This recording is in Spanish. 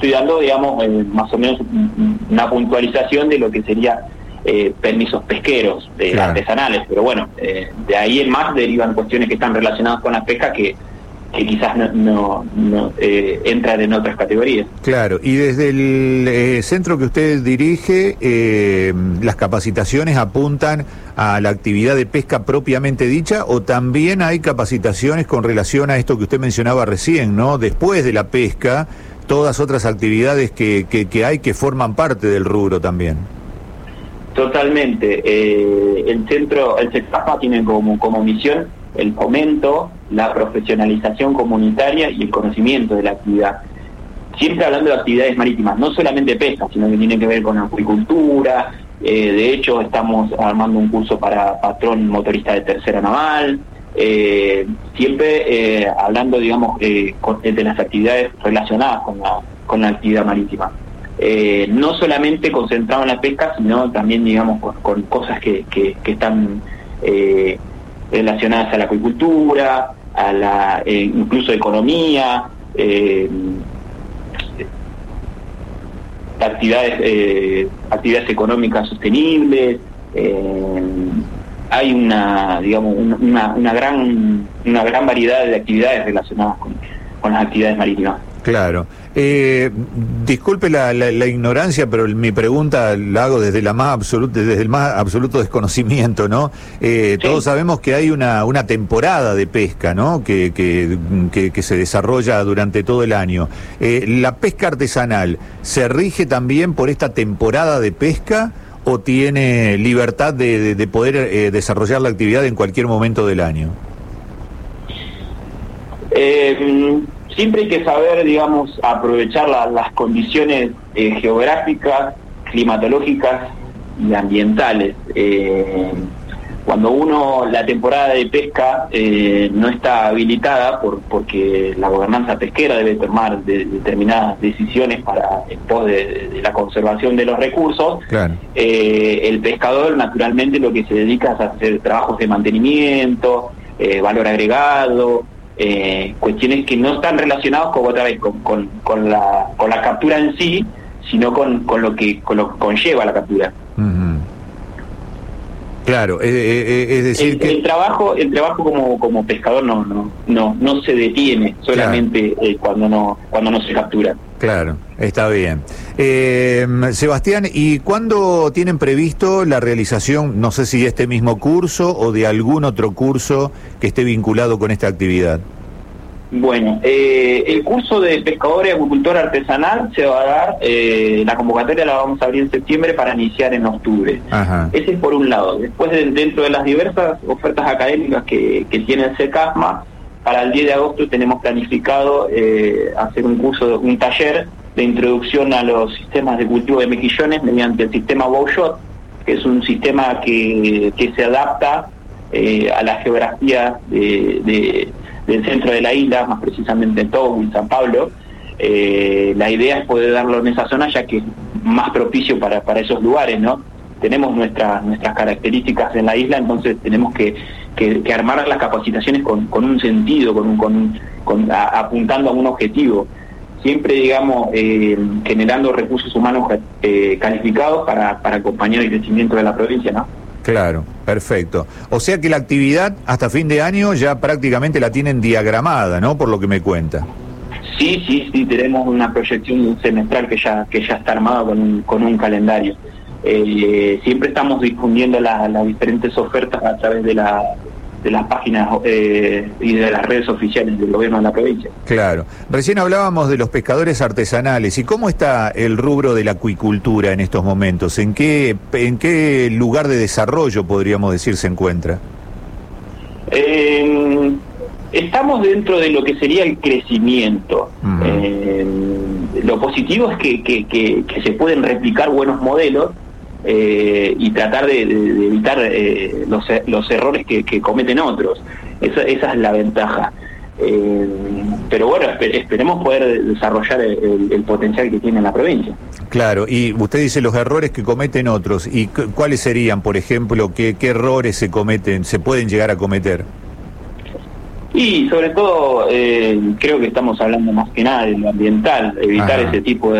estoy dando, digamos, más o menos una puntualización de lo que sería permisos pesqueros, artesanales, pero bueno, de ahí en más derivan cuestiones que están relacionadas con la pesca que quizás no entran en otras categorías. Claro, y desde el centro que usted dirige, ¿las capacitaciones apuntan a la actividad de pesca propiamente dicha o también hay capacitaciones con relación a esto que usted mencionaba recién, ¿no? Después de la pesca, todas otras actividades que hay que forman parte del rubro también. Totalmente. El CECAFMA tiene como misión el fomento, la profesionalización comunitaria y el conocimiento de la actividad. Siempre hablando de actividades marítimas, no solamente pesca, sino que tiene que ver con acuicultura. De hecho, estamos armando un curso para patrón motorista de tercera naval. Siempre hablando, digamos, de las actividades relacionadas con la actividad marítima. No solamente concentrado en la pesca, sino también, digamos, con cosas que están relacionadas a la acuicultura, a la incluso economía, actividades económicas sostenibles. Hay una gran variedad de actividades relacionadas con las actividades marítimas. Claro. Disculpe la ignorancia, pero mi pregunta la hago desde el más absoluto desconocimiento, ¿no? Sí. Todos sabemos que hay una temporada de pesca, ¿no? Que se desarrolla durante todo el año. ¿La pesca artesanal se rige también por esta temporada de pesca o tiene libertad de poder desarrollar la actividad en cualquier momento del año? Siempre hay que saber, digamos, aprovechar las condiciones geográficas, climatológicas y ambientales. Cuando la temporada de pesca no está habilitada porque la gobernanza pesquera debe tomar determinadas decisiones en pos de la conservación de los recursos, claro. El pescador naturalmente lo que se dedica es a hacer trabajos de mantenimiento, valor agregado, cuestiones que no están relacionadas con la captura en sí, sino con lo que conlleva la captura. Uh-huh. Claro, es decir el trabajo como pescador no se detiene solamente, claro. cuando no se captura. Claro, está bien. Sebastián, ¿y cuándo tienen previsto la realización, no sé si de este mismo curso o de algún otro curso que esté vinculado con esta actividad? Bueno, el curso de pescador y acuicultor artesanal se va a dar, la convocatoria la vamos a abrir en septiembre para iniciar en octubre. Ajá. Ese es por un lado. Después, dentro de las diversas ofertas académicas que tiene el CECAFMA, para el 10 de agosto tenemos planificado hacer un taller de introducción a los sistemas de cultivo de mejillones mediante el sistema Bouchot, que es un sistema que se adapta a la geografía del centro de la isla, más precisamente en Togo y San Pablo. La idea es poder darlo en esa zona, ya que es más propicio para esos lugares, ¿no? Tenemos nuestras características en la isla, entonces tenemos que armar las capacitaciones con un sentido, apuntando a un objetivo. Siempre, digamos, generando recursos humanos calificados para acompañar el crecimiento de la provincia, ¿no? Claro, perfecto. O sea que la actividad hasta fin de año ya prácticamente la tienen diagramada, ¿no? Por lo que me cuenta. Sí, tenemos una proyección semestral que ya está armada con un calendario. Siempre estamos difundiendo las diferentes ofertas a través de las páginas y de las redes oficiales del gobierno de la provincia. Claro. Recién hablábamos de los pescadores artesanales. ¿Y cómo está el rubro de la acuicultura en estos momentos? ¿En qué lugar de desarrollo, podríamos decir, se encuentra? Estamos dentro de lo que sería el crecimiento. Uh-huh. Lo positivo es que se pueden replicar buenos modelos y tratar de evitar los errores que cometen otros. Esa es la ventaja. Pero bueno, esperemos poder desarrollar el potencial que tiene la provincia. Claro, y usted dice los errores que cometen otros. ¿Y cuáles serían, por ejemplo, qué errores se pueden llegar a cometer? Y sobre todo creo que estamos hablando más que nada de lo ambiental, evitar ese tipo de